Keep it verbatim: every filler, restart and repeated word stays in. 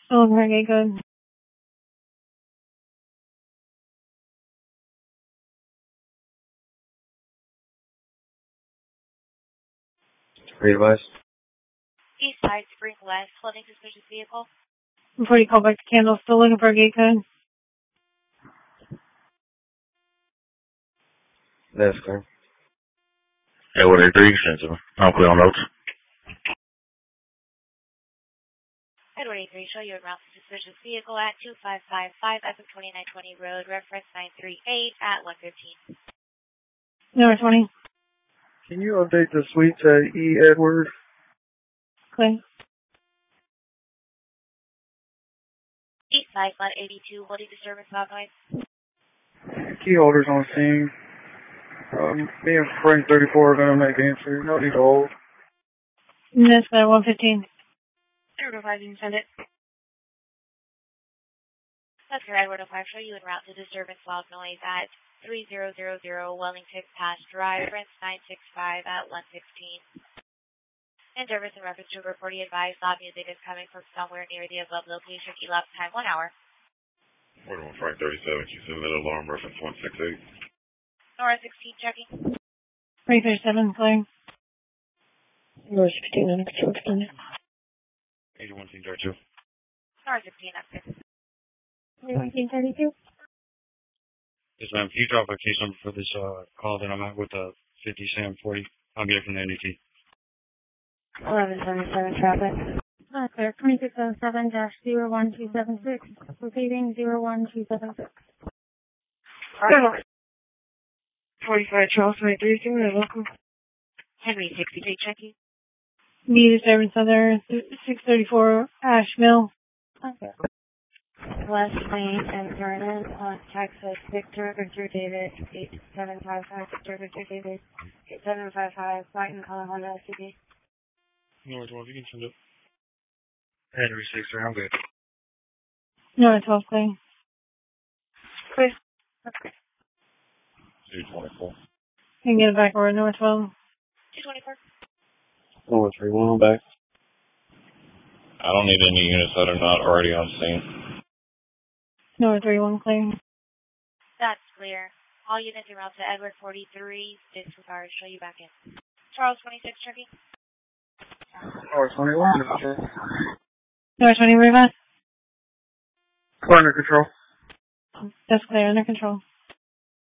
Oh, very good. Readvise. East side, Spring West, holding suspicious vehicle. Before you call back to Candle, still looking for a gate code. That's clear. Yeah, what are three extensive? I'm clear on notes. Edward eight three, show you around the suspicious vehicle at two five five five F M twenty-nine twenty Road, reference nine three eight at one fifteen. Number twenty. Can you update the suite to E. Edward? Clear. East side, flat eighty-two, holding disturbance, loud noise. Key holders on scene. Um, me and Frank thirty-four are going to make answer. No need to hold. That's at one fifteen. Edward oh five, you can send it. That's your Edward oh five, show you en route to disturbance, loud noise at three thousand Wellington Pass Drive, reference nine six five at one sixteen. And service in reference to reporting advised, loud music is coming from somewhere near the above location. Elapsed time, one hour. Order one Frank thirty-seven, you submit alarm reference one six eight. Nora sixteen, checking. three thirty-seven, clear. Nora sixteen, under control, extended. eighty-one, team thirty-two. Nora sixteen, that's good. nineteen thirty-two. Yes, ma'am. Can you drop a case number for this uh, call that I'm at with the fifty Sam forty? I'll get it from the N D T. eleven seventy-seven traffic. Uh, clear. twenty-six oh seven dash zero one two seven six. Repeating zero one two seven six. forty-five Charleston eight three, give me a local. Henry sixty-three, checking. B disturbance other six thirty-four Ash Mill. Okay. West Lane and Vernon on Texas, Victor, Victor David, eight seven five five, Victor, Victor David, eight seven five five, Brighton, Colorado, S C B. North twelve, you can send it. Henry six three, I'm good. North twelve, clear. Clear. That's good. two twenty-four. You can get it back over North twelve. two twenty-four. One three one back. I don't need any units that are not already on scene. North three one, clear. That's clear. All units en route to Edward forty-three, disregard, show you back in. Charles twenty-six, checking. Or twenty-one, under control. North twenty, reverse. Under control. That's clear, under control.